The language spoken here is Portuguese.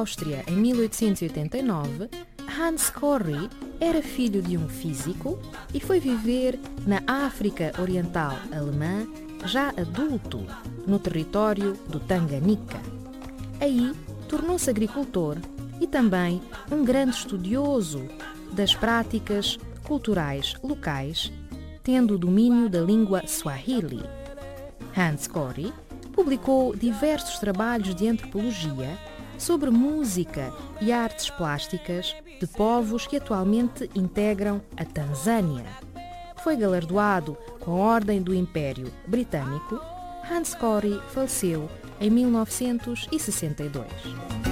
Áustria em 1889, Hans Corry era filho de um físico e foi viver na África Oriental Alemã, já adulto, no território do Tanganica. Aí tornou-se agricultor e também um grande estudioso das práticas culturais locais, tendo o domínio da língua Swahili. Hans Corry publicou diversos trabalhos de antropologia sobre música e artes plásticas de povos que atualmente integram a Tanzânia. Foi galardoado com a Ordem do Império Britânico. Hans Corry faleceu em 1962.